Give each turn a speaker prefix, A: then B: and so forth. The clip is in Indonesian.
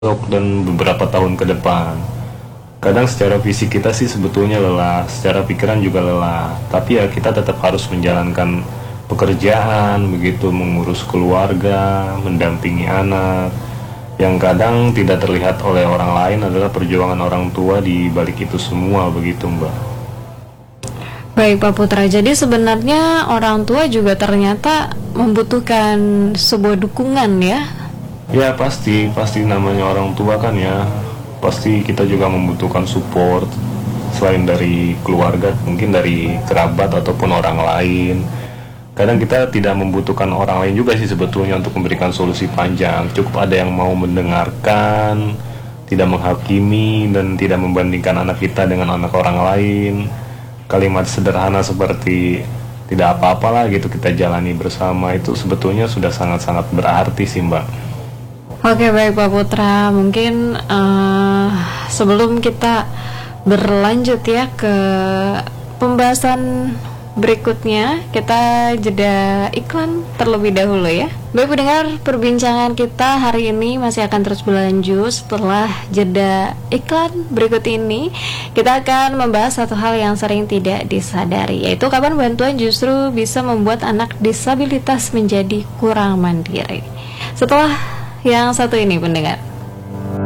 A: dan beberapa tahun ke depan. Kadang secara fisik kita sih sebetulnya lelah, secara pikiran juga lelah, tapi ya kita tetap harus menjalankan pekerjaan, begitu mengurus keluarga, mendampingi anak. Yang kadang tidak terlihat oleh orang lain adalah perjuangan orang tua di balik itu semua, begitu Mbak.
B: Baik Pak Putra, jadi sebenarnya orang tua juga ternyata membutuhkan sebuah dukungan ya.
A: Ya pasti namanya orang tua kan ya, pasti kita juga membutuhkan support selain dari keluarga, mungkin dari kerabat ataupun orang lain. Kadang kita tidak membutuhkan orang lain juga sih sebetulnya untuk memberikan solusi panjang. Cukup ada yang mau mendengarkan, tidak menghakimi dan tidak membandingkan anak kita dengan anak orang lain. Kalimat sederhana seperti tidak apa-apalah gitu kita jalani bersama, itu sebetulnya sudah sangat-sangat berarti sih Mbak.
B: Oke baik Pak Putra, mungkin sebelum kita berlanjut ya ke pembahasan berikutnya, kita jeda iklan terlebih dahulu ya. Baik pendengar, perbincangan kita hari ini masih akan terus berlanjut. Setelah jeda iklan berikut ini, kita akan membahas satu hal yang sering tidak disadari, yaitu kapan bantuan justru bisa membuat anak disabilitas menjadi kurang mandiri. Setelah yang satu ini pendengar.